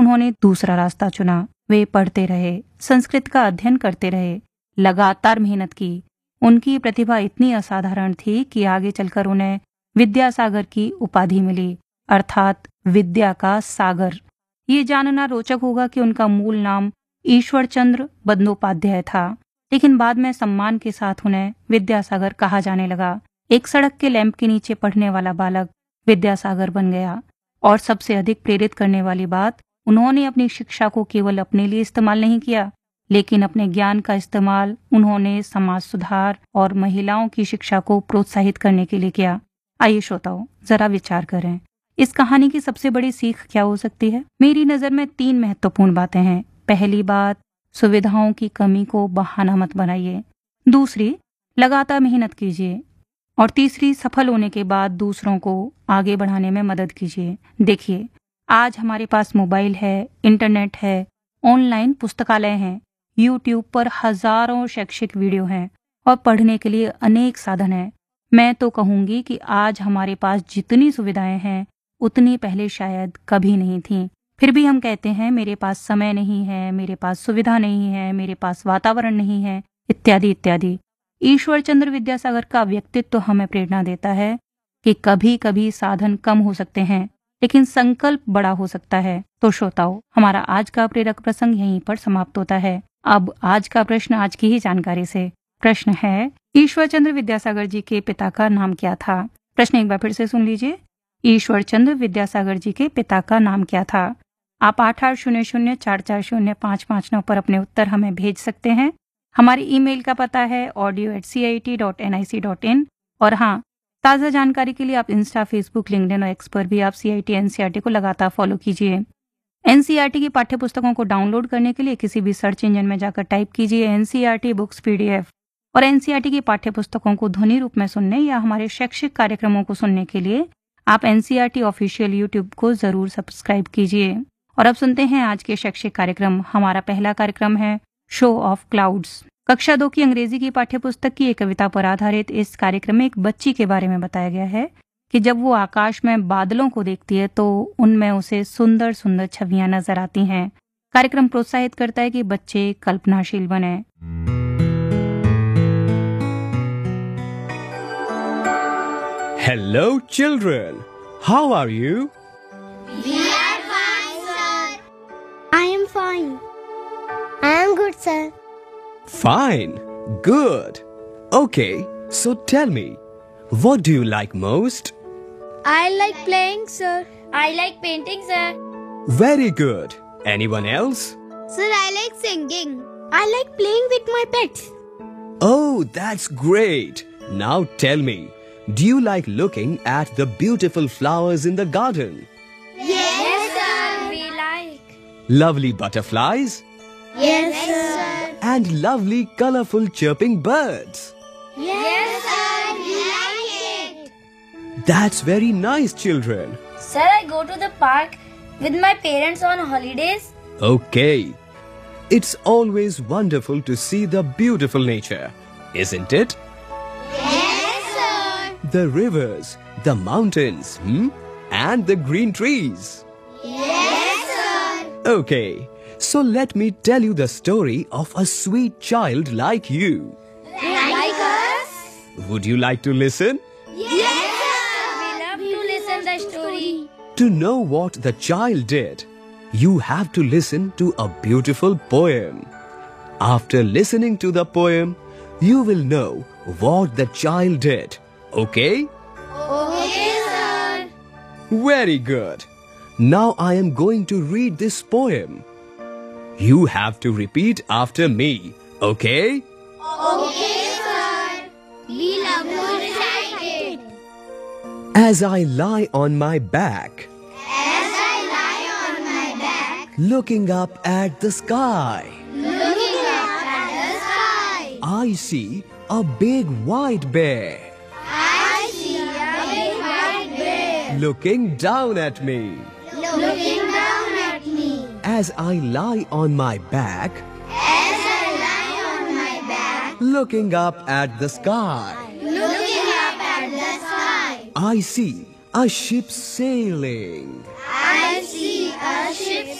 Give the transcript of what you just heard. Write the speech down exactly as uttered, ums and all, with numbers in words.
उन्होंने दूसरा रास्ता चुना। वे पढ़ते रहे, संस्कृत का अध्ययन करते रहे, लगातार मेहनत की। उनकी प्रतिभा इतनी असाधारण थी कि आगे चलकर उन्हें विद्यासागर की उपाधि मिली, अर्थात विद्या का सागर। ये जानना रोचक होगा कि उनका मूल नाम ईश्वर चंद्र बंदोपाध्याय था, लेकिन बाद में सम्मान के साथ उन्हें विद्यासागर कहा जाने लगा। एक सड़क के लैंप के नीचे पढ़ने वाला बालक विद्यासागर बन गया। और सबसे अधिक प्रेरित करने वाली बात, उन्होंने अपनी शिक्षा को केवल अपने लिए इस्तेमाल नहीं किया, लेकिन अपने ज्ञान का इस्तेमाल उन्होंने समाज सुधार और महिलाओं की शिक्षा को प्रोत्साहित करने के लिए किया। आइए श्रोताओं, जरा विचार करें, इस कहानी की सबसे बड़ी सीख क्या हो सकती है? मेरी नजर में तीन महत्वपूर्ण बातें हैं। पहली बात, सुविधाओं की कमी को बहाना मत बनाइए। दूसरी, लगातार मेहनत कीजिए। और तीसरी, सफल होने के बाद दूसरों को आगे बढ़ाने में मदद कीजिए। देखिए, आज हमारे पास मोबाइल है, इंटरनेट है, ऑनलाइन पुस्तकालय हैं, यूट्यूब पर हजारों शैक्षिक वीडियो हैं और पढ़ने के लिए अनेक साधन हैं। मैं तो कहूंगी कि आज हमारे पास जितनी सुविधाएं हैं उतनी पहले शायद कभी नहीं थी। फिर भी हम कहते हैं मेरे पास समय नहीं है, मेरे पास सुविधा नहीं है, मेरे पास वातावरण नहीं है, इत्यादि इत्यादि। ईश्वर चंद्र विद्यासागर का व्यक्तित्व हमें प्रेरणा देता है कि कभी कभी साधन कम हो सकते हैं, लेकिन संकल्प बड़ा हो सकता है। तो श्रोताओं, हमारा आज का प्रेरक प्रसंग यहीं पर समाप्त होता है। अब आज का प्रश्न आज की ही जानकारी से। प्रश्न है, ईश्वर चंद्र विद्यासागर जी के पिता का नाम क्या था? प्रश्न एक बार फिर से सुन लीजिए। ईश्वर चंद्र विद्यासागर जी के पिता का नाम क्या था? आप आठ आठ शून्य शून्य चार चार शून्य पाँच पाँच नौ पर अपने उत्तर हमें भेज सकते हैं। हमारी ईमेल का पता है audio eight C I T dot N I C dot in. और हाँ, ताज़ा जानकारी के लिए आप इंस्टा, फेसबुक, लिंक्डइन और एक्स पर भी आप सी I T N C R T को लगातार फॉलो कीजिए। N C E R T की पाठ्य पुस्तकों को डाउनलोड करने के लिए किसी भी सर्च इंजन में जाकर टाइप कीजिए N C E R T books P D F. और N C E R T की पाठ्य पुस्तकों को ध्वनि रूप में सुनने या हमारे शैक्षिक कार्यक्रमों को सुनने के लिए आप N C E R T official YouTube को जरूर सब्सक्राइब कीजिए। और अब सुनते हैं आज के शैक्षिक कार्यक्रम। हमारा पहला कार्यक्रम है शो ऑफ क्लाउड्स। कक्षा दो की अंग्रेजी की पाठ्य पुस्तक की एक कविता पर आधारित इस कार्यक्रम में एक बच्ची के बारे में बताया गया है कि जब वो आकाश में बादलों को देखती है तो उनमें उसे सुंदर सुंदर छवियां नजर आती हैं। कार्यक्रम प्रोत्साहित करता है कि बच्चे कल्पनाशील बने। Hello children, how are you? We are fine, sir. I am fine. I am good, sir. Fine, good. Okay, so tell me, what do you like most? I like playing, sir. I like painting, sir. Very good. Anyone else? Sir, I like singing. I like playing with my pets. Oh, that's great. Now tell me, do you like looking at the beautiful flowers in the garden? Yes, sir. We like. Lovely butterflies? Yes, sir. And lovely colorful chirping birds? Yes, sir. We like it. That's very nice, children. Sir, I go to the park with my parents on holidays. Okay. It's always wonderful to see the beautiful nature, isn't it? Yes, sir. The rivers, the mountains, hmm? And the green trees. Yes, sir. Okay, so let me tell you the story of a sweet child like you. Like us? Would you like to listen? Yes, sir. We love to listen the story. To know what the child did, you have to listen to a beautiful poem. After listening to the poem, you will know what the child did. Okay? Okay, sir. Very good. Now I am going to read this poem. You have to repeat after me. Okay? Okay, sir. We love to recite it. As I lie on my back, As I lie on my back, looking up at the sky, looking up at the sky, I see a big white bear I see a big white bear looking down at me. looking down at me. As I lie on my back, As I lie on my back, looking up at the sky, looking up at the sky, I see a ship sailing. I see a ship